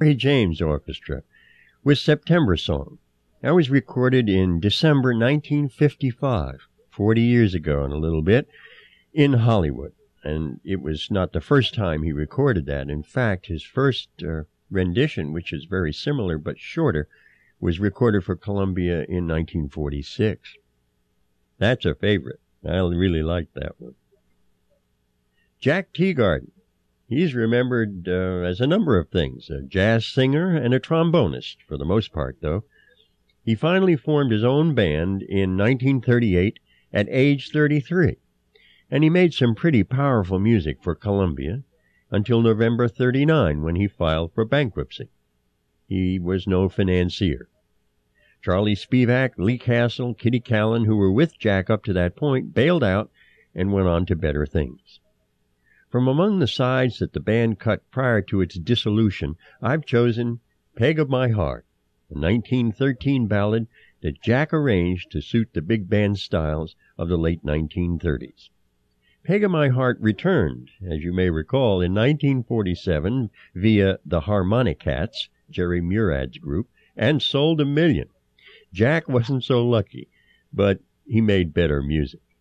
Ray James Orchestra with September Song. That was recorded in December 1955, 40 years ago and a little bit, in Hollywood. And it was not the first time he recorded that. In fact, his first rendition, which is very similar but shorter, was recorded for Columbia in 1946. That's a favorite. I really like that one. Jack Teagarden. He's remembered as a number of things, a jazz singer and a trombonist, for the most part, though. He finally formed his own band in 1938 at age 33, and he made some pretty powerful music for Columbia until November 39, when he filed for bankruptcy. He was no financier. Charlie Spivak, Lee Castle, Kitty Callan, who were with Jack up to that point, bailed out and went on to better things. From among the sides that the band cut prior to its dissolution, I've chosen Peg of My Heart, a 1913 ballad that Jack arranged to suit the big band styles of the late 1930s. Peg of My Heart returned, as you may recall, in 1947 via the Harmonicats, Jerry Murad's group, and sold 1 million. Jack wasn't so lucky, but he made better music.